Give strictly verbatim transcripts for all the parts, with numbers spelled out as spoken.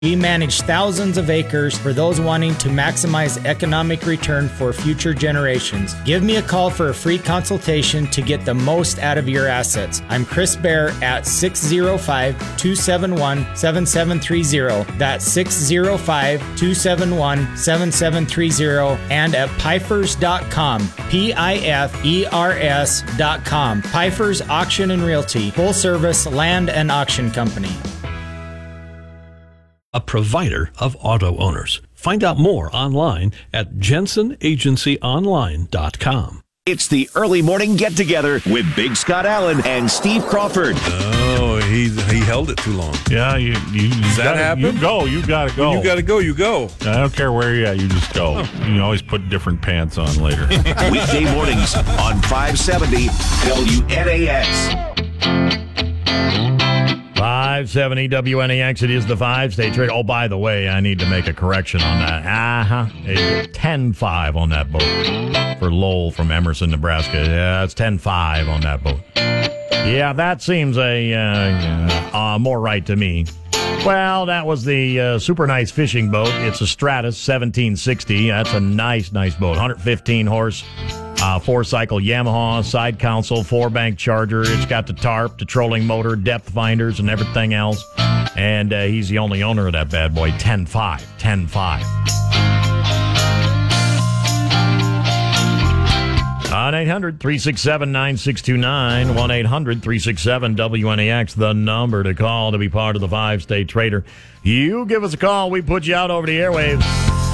We manage thousands of acres for those wanting to maximize economic return for future generations. Give me a call for a free consultation to get the most out of your assets. I'm Chris Bear at six oh five, two seven one, seven seven three oh. That's six oh five, two seven one, seven seven three oh and at pifers dot com. P I F E R S dot com. Pifers Auction and Realty. Full service land and auction company. A provider of auto owners. Find out more online at jensen agency online dot com. It's the early morning get-together with Big Scott Allen and Steve Crawford. Oh, he he held it too long. Yeah, you, you, you Does that gotta, happen? You go. You got to go. When you got to go, you go. I don't care where you're at. You just go. Oh. You can always put different pants on later. Weekday mornings on five seventy W N A X. five seventy W N A X, it is the five-state trade. Oh, by the way, I need to make a correction on that. Uh-huh. ten five on that boat for Lowell from Emerson, Nebraska. Yeah, it's ten five on that boat. Yeah, that seems a uh, uh, more right to me. Well, that was the uh, super nice fishing boat. It's a Stratus seventeen sixty. That's a nice, nice boat. one hundred fifteen horse. Uh, four-cycle Yamaha, side console, four-bank charger. It's got the tarp, the trolling motor, depth finders, and everything else. And uh, he's the only owner of that bad boy. ten five. ten five. one eight hundred, three six seven, nine six two nine. one eight hundred, three six seven, W N A X. The number to call to be part of the five-state trader. You give us a call. We put you out over the airwaves.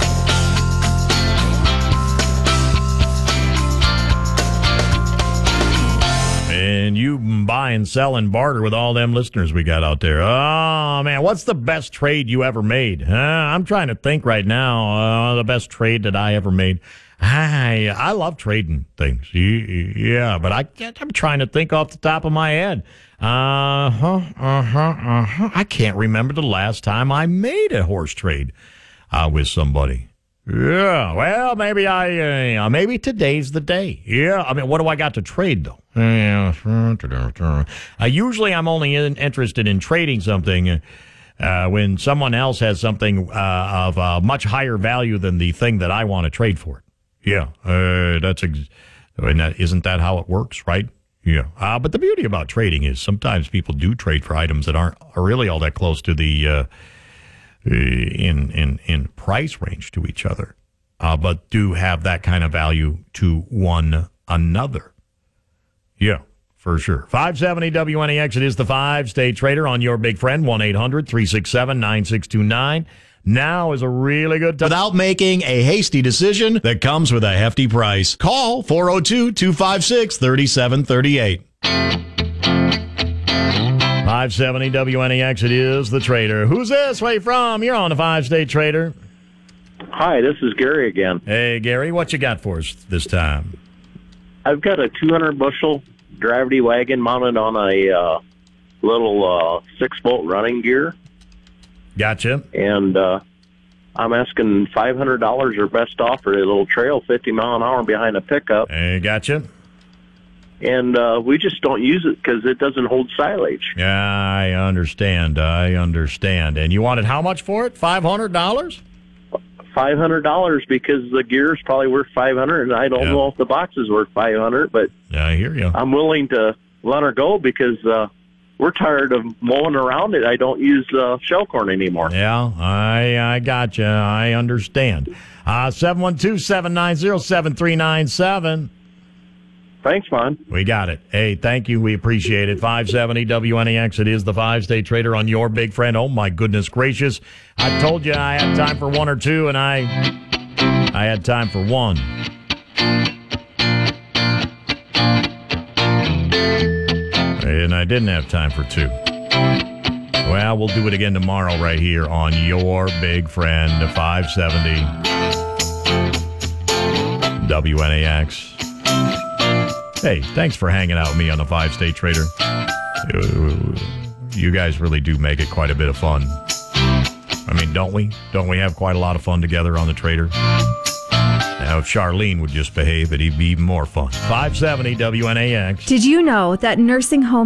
And you buy and sell and barter with all them listeners we got out there. Oh, man, what's the best trade you ever made? Uh, I'm trying to think right now. Uh, the best trade that I ever made. I, I love trading things. Yeah, but I can't, I'm trying to think off the top of my head. Uh-huh, uh-huh, uh-huh. I can't remember the last time I made a horse trade uh, with somebody. Yeah, well, maybe I, uh, maybe today's the day. Yeah, I mean, what do I got to trade, though? Uh, usually I'm only in, interested in trading something uh, when someone else has something uh, of uh, much higher value than the thing that I want to trade for it. Yeah, uh, that's ex- and that, isn't that how it works, right? Yeah, uh, but the beauty about trading is sometimes people do trade for items that aren't are really all that close to the uh, in in in price range to each other, uh, but do have that kind of value to one another. Yeah, for sure. five seventy W N A X, it is the five-state trader on your big friend, one eight hundred, three six seven, nine six two nine. Now is a really good time. Without making a hasty decision that comes with a hefty price. Call four oh two, two five six, three seven three eight. five seventy W N A X, it is the trader. Who's this? Where you from? You're on the five-state trader. Hi, this is Gary again. Hey, Gary, what you got for us this time? I've got a two hundred bushel gravity wagon mounted on a uh, little uh, six-volt running gear. Gotcha. And uh, I'm asking five hundred dollars or best offer. A little trail, fifty mile an hour behind a pickup. Hey, gotcha. And uh, we just don't use it because it doesn't hold silage. Yeah, I understand. I understand. And you wanted how much for it? five hundred dollars? five hundred dollars because the gear is probably worth five hundred dollars, and I don't yeah. know if the box is worth five hundred dollars, but yeah, I hear you. I'm willing to let her go because uh, we're tired of mowing around it. I don't use uh, shell corn anymore. Yeah, I I got you. I understand. Uh, seven one two, seven nine zero, seven three nine seven. Thanks, man. We got it. Hey, thank you. We appreciate it. five seventy W N A X. It is the five-state trader on your big friend. Oh, my goodness gracious. I told you I had time for one or two, and I I had time for one. And I didn't have time for two. Well, we'll do it again tomorrow right here on your big friend, five seventy W N A X. Hey, thanks for hanging out with me on the five-state trader. You guys really do make it quite a bit of fun. I mean, don't we? Don't we have quite a lot of fun together on the trader? Now, if Charlene would just behave, it'd be even more fun. five seventy W N A X. Did you know that nursing home